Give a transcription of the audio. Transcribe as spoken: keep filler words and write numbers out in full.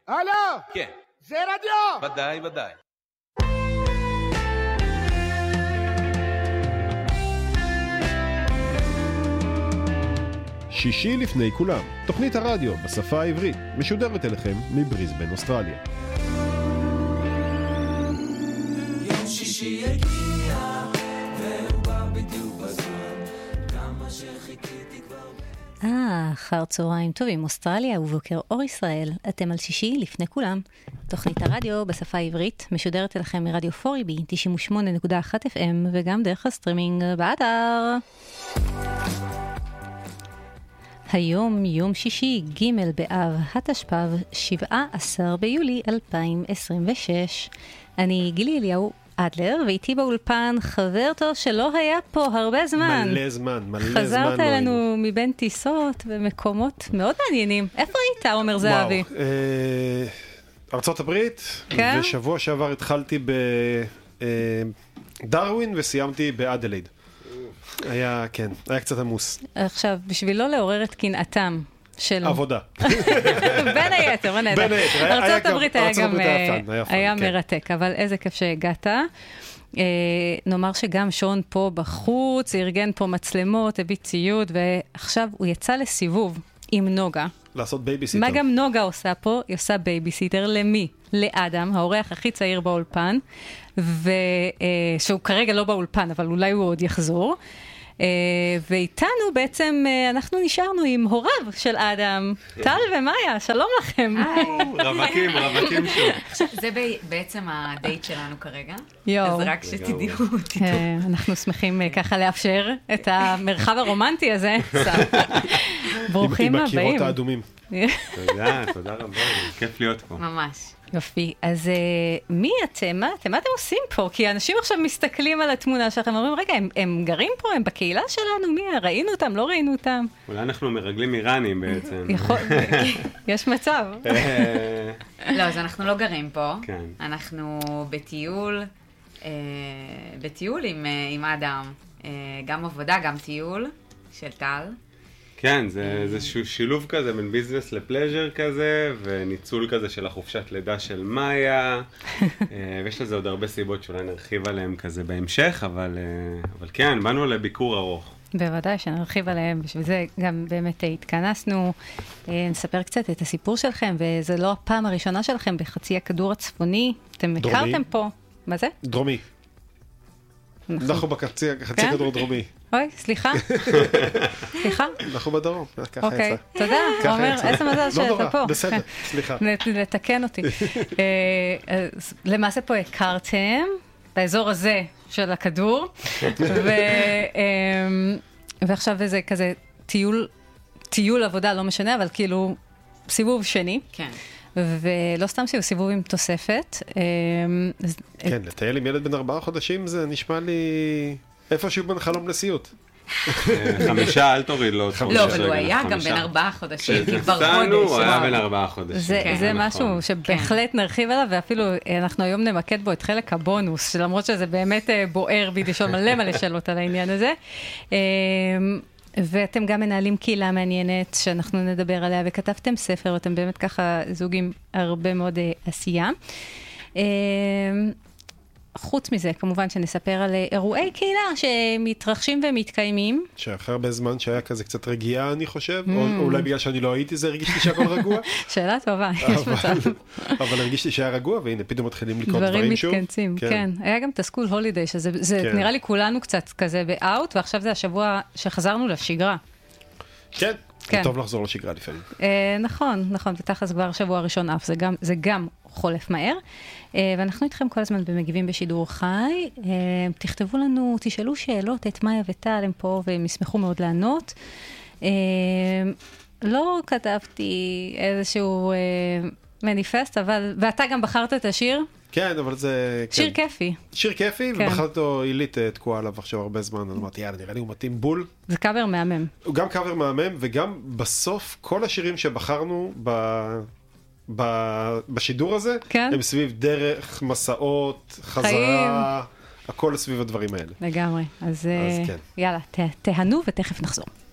הלו! כן. זה רדיו! ודאי, ודאי. שישי לפני כולם, תוכנית הרדיו בשפה העברית, משודרת אליכם מבריסבן, אוסטרליה. יום שישי הגיע, והוא בא בדיוק בזמן, כמה שחיכיתי כבר... אה, אחר צהריים טובים, אוסטרליה ובוקר אור ישראל, אתם על שישי לפני כולם. תוכנית הרדיו בשפה העברית, משודרת אליכם מרדיו פורי בי, תשעים ושמונה נקודה אחת אף אם, וגם דרך הסטרימינג באתר. היום יום שישי ג' באב התשפ"ב, שבעה עשר ביולי אלפיים עשרים ושש. אני גילי אליהו אדלר, ואיתי באולפן חבר טוב שלא היה פה הרבה זמן. מלא זמן, מלא זמן. חזרת אלינו מבין טיסות ומקומות מאוד מעניינים. איפה היית, עומר זהבי? וואו, אה, ארצות הברית, כן? ושבוע שעבר התחלתי בדרווין וסיימתי באדלייד. היה, כן, היה קצת עמוס. עכשיו, בשביל לא לעורר את קנאתם של... עבודה. בין היתר, בין היתר. בין היתר, היה ארצות גם- הברית היה ארצות גם הברית היה פן, היה פן, היה כן. מרתק, אבל איזה כיף שהגעת. אה, נאמר שגם שון פה בחוץ, ארגן פה מצלמות, הביא ציוד, ועכשיו הוא יצא לסיבוב עם נוגה. לעשות בייביסיטר. מה גם נוגה עושה פה? היא עושה בייביסיטר למי? לאדם, האורח הכי צעיר באולפן, ו, אה, שהוא כרגע לא באולפן, אבל אולי הוא עוד יחזור. אה, ואיתנו בעצם, אה, אנחנו נשארנו עם הוריו של אדם, טל ומאיה, שלום לכם. רווקים, רווקים שוב. עכשיו, זה ב- בעצם הדייט שלנו כרגע. יואו. אז רק שתדעו, תדעו. אה, אנחנו שמחים אה, ככה לאפשר את המרחב הרומנטי הזה. ברוכים עם הקירות הבאים. האדומים. תודה, תודה רבה, כיף להיות פה. ממש. יופי, אז uh, מי אתם? מה אתם? מה אתם עושים פה? כי אנשים עכשיו מסתכלים על התמונה שלכם, אומרים, רגע, הם, הם גרים פה, הם בקהילה שלנו, מי? ראינו אותם, לא ראינו אותם? אולי אנחנו מרגלים איראנים בעצם. יכול, יש מצב. אה, לא, אז אנחנו לא גרים פה. כן. אנחנו בטיול, אה, בטיול עם, אה, עם אדם. אה, גם עבודה, גם טיול של טל. כן, זה איזשהו שילוב כזה בין ביזנס לפלז'ר כזה, וניצול כזה של החופשת לידה של מאיה, אה, ויש לזה עוד הרבה סיבות שאולי נרחיב עליהם כזה בהמשך, אבל, אה, אבל כן, באנו לביקור ארוך. בוודאי שנרחיב עליהם, בשביל זה גם באמת התכנסנו, אה, נספר קצת את הסיפור שלכם, וזה לא הפעם הראשונה שלכם בחצי הכדור הצפוני, אתם דרומי. הכרתם פה, מה זה? דרומי. אנחנו בחצי חצי כן? כדור דרומי. אוי, סליחה. סליחה. אנחנו בדרום, ככה אוקיי, יצא. תודה, ככה עומר, יצא. איזה מזל לא שאתה נורא, פה. בסדר, כן. סליחה. לת- לתקן אותי. אה, אז למעשה פה הכרתם, באזור הזה של הכדור, ו- אמ, ועכשיו זה כזה טיול, טיול עבודה, לא משנה, אבל כאילו סיבוב שני, כן. ולא סתם סיבוב, סיבוב עם תוספת. אמ, אז- כן, לטייל עם ילד בן ארבעה חודשים זה נשמע לי איפשהו בין חלום לסיוט. אה, חמישה, אל תוריד לו. לא, אבל הוא היה גם בין ארבעה חודשים, כי כבר כשנסענו, הוא חודש. היה וואו. בין ארבעה חודשים. זה, כן, זה נכון. משהו שבהחלט נרחיב עליו, ואפילו אנחנו היום נמקד בו את חלק הבונוס, שלמרות שזה באמת אה, בוער בי לשאול מלא מלא שאלות על העניין הזה. אה, ואתם גם מנהלים קהילה מעניינת שאנחנו נדבר עליה, וכתבתם ספר, ואתם באמת ככה זוג עם הרבה מאוד אה, עשייה. אה, חוץ מזה, כמובן שנספר על אה, אירועי קהילה שמתרחשים ומתקיימים. שאחרי הרבה זמן שהיה כזה קצת רגיעה, אני חושב, Mm. או אולי בגלל שאני לא הייתי, זה הרגיש לי שהכל רגוע. שאלה טובה, יש אבל- מצב. אבל הרגיש לי שהיה רגוע, והנה, פתאום מתחילים לקרות דברים דברים שוב. מתכנסים, כן. היה גם את הסקול הולידיי, שזה זה כן. נראה לי כולנו קצת כזה באאוט, ועכשיו זה השבוע שחזרנו לשגרה. כן, כן. זה טוב לחזור לשגרה לפעמים. אה, נכון, נכון, ותכלס כבר שבוע ראשון אף, זה גם, זה גם חולף מהר. אה, ואנחנו איתכם כל הזמן במגיבים בשידור חי. אה, תכתבו לנו, תשאלו שאלות את מאיה וטל, הם פה והם ישמחו מאוד לענות. אה, לא כתבתי איזשהו אה, מניפסט, אבל, ואתה גם בחרת את השיר, כן, אבל זה... כן. שיר כיפי. שיר כיפי, כן. ובחרתי אותו עילית אה, תקועה עליו עכשיו הרבה זמן, אני אמרתי, יאללה, נראה לי הוא מתאים בול. זה קאבר מהמם. הוא גם קאבר מהמם, וגם בסוף כל השירים שבחרנו ב... ב... בשידור הזה, כן. הם סביב דרך, מסעות, חזרה, הכל סביב הדברים האלה. לגמרי. אז, אז אה, כן. יאללה, ת, תהנו ותכף נחזור.